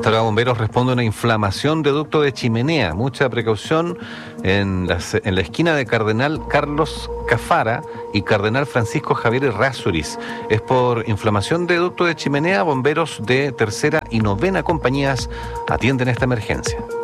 Esta hora Bomberos responde a una inflamación de ducto de chimenea. Mucha precaución en la esquina de Cardenal Carlos Cafara y Cardenal Francisco Javier Errázuriz. Es por inflamación de ducto de chimenea. Bomberos de tercera y novena compañías atienden esta emergencia.